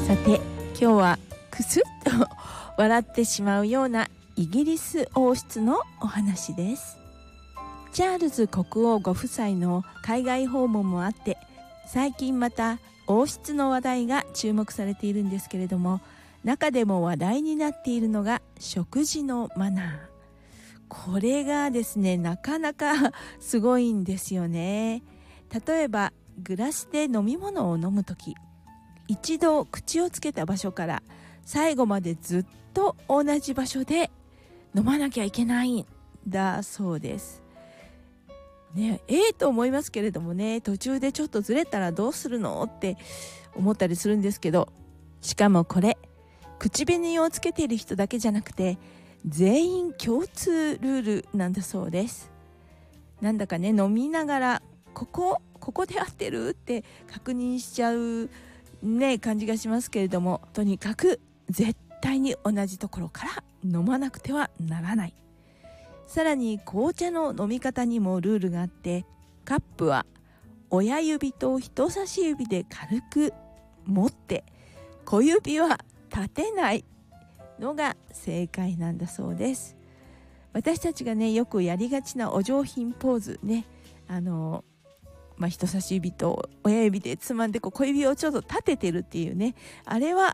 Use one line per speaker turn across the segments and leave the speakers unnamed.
さて今日はクスッと笑ってしまうようなイギリス王室のお話です。チャールズ国王ご夫妻の海外訪問もあって、最近また王室の話題が注目されているんですけれども、中でも話題になっているのが食事のマナー。これがですね、なかなかすごいんですよね。例えばグラスで飲み物を飲むとき、一度口をつけた場所から最後までずっと同じ場所で飲まなきゃいけないんだそうです。ね、と思いますけれどもね、途中でちょっとずれたらどうするのって思ったりするんですけど、しかもこれ口紅をつけている人だけじゃなくて全員共通ルールなんだそうです。なんだかね、飲みながらここで合ってるって確認しちゃうね感じがしますけれども、とにかく絶対に同じところから飲まなくてはならない。さらに紅茶の飲み方にもルールがあって、カップは親指と人差し指で軽く持って小指は立てないのが正解なんだそうです。私たちがねよくやりがちなお上品ポーズね、人差し指と親指でつまんで小指をちょっと立ててるっていうね、あれは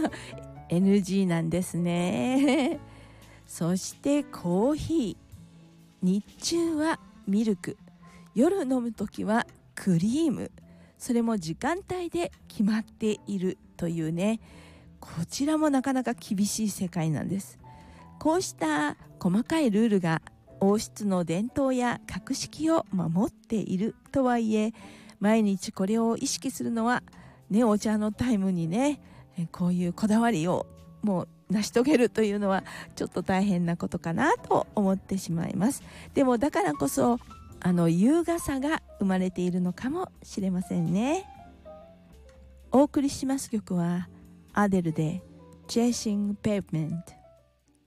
NG なんですね。そしてコーヒー、日中はミルク、夜飲むときはクリーム、それも時間帯で決まっているというね、こちらもなかなか厳しい世界なんです。こうした細かいルールが王室の伝統や格式を守っているとはいえ、毎日これを意識するのはね、お茶のタイムにねこういうこだわりをもう成し遂げるというのはちょっと大変なことかなと思ってしまいます。でもだからこそ優雅さが生まれているのかもしれませんね。お送りします曲はアデルで Chasing Pavement。